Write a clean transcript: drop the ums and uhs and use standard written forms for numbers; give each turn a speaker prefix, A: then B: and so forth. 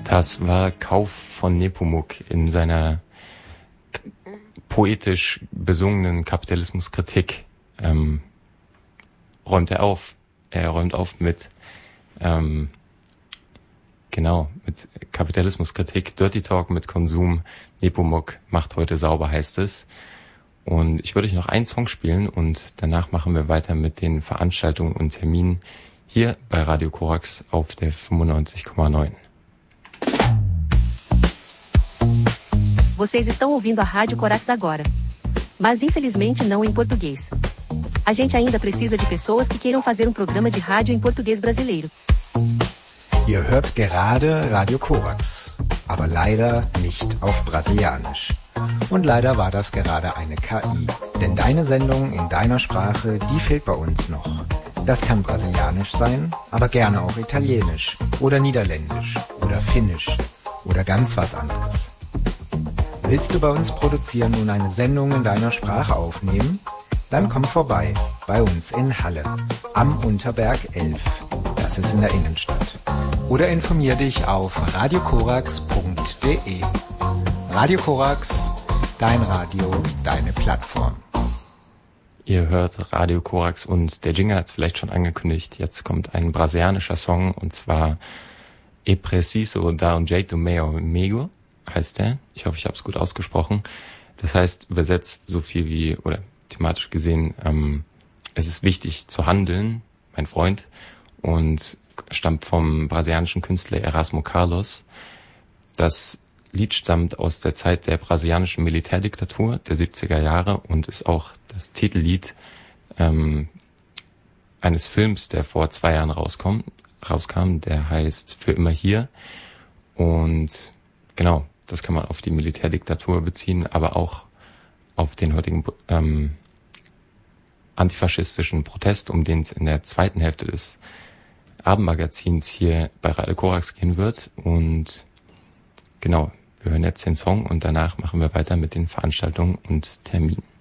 A: Das war Kauf von Nepomuk in seiner poetisch besungenen Kapitalismuskritik. Räumt er auf. Er räumt auf mit mit Kapitalismuskritik, Dirty Talk mit Konsum. Nepomuk macht heute sauber, heißt es. Und ich würde euch noch einen Song spielen und danach machen wir weiter mit den Veranstaltungen und Terminen hier bei Radio Korax auf der 95,9.
B: Vocês estão ouvindo a Rádio Korax agora. Mas infelizmente não em português. A gente ainda precisa de pessoas que queiram fazer programa de rádio em português brasileiro.
C: Ihr hört gerade Radio Korax, aber leider nicht auf Brasilianisch. Und leider war das gerade eine KI, denn deine Sendung in deiner Sprache, die fehlt bei uns noch. Das kann Brasilianisch sein, aber gerne auch Italienisch oder Niederländisch oder Finnisch oder ganz was anderes. Willst du bei uns produzieren und eine Sendung in deiner Sprache aufnehmen? Dann komm vorbei, bei uns in Halle, am Unterberg 11. Das ist in der Innenstadt. Oder informier dich auf radiokorax.de. Radio Korax, dein Radio, deine Plattform.
A: Ihr hört Radio Korax und der Jingle hat es vielleicht schon angekündigt. Jetzt kommt ein brasilianischer Song und zwar E Preciso da um jeito meu amigo heißt der. Ich hoffe, ich habe es gut ausgesprochen. Das heißt übersetzt so viel wie, oder thematisch gesehen, es ist wichtig zu handeln, mein Freund, und stammt vom brasilianischen Künstler Erasmo Carlos. Das Lied stammt aus der Zeit der brasilianischen Militärdiktatur der 70er Jahre und ist auch das Titellied eines Films, der vor 2 Jahren rauskam, der heißt Für immer hier. Und genau, das kann man auf die Militärdiktatur beziehen, aber auch auf den heutigen antifaschistischen Protest, um den es in der zweiten Hälfte des Abendmagazins hier bei Radio Korax gehen wird. Und genau, wir hören jetzt den Song und danach machen wir weiter mit den Veranstaltungen und Terminen.